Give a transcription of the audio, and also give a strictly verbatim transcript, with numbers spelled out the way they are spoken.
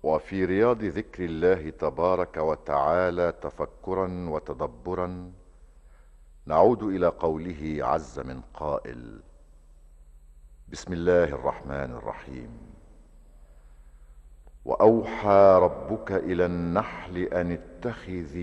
وفي رياض ذكر الله تبارك وتعالى تفكرا وتدبرا نعود الى قوله عز من قائل: بسم الله الرحمن الرحيم. واوحى ربك الى النحل ان اتخذي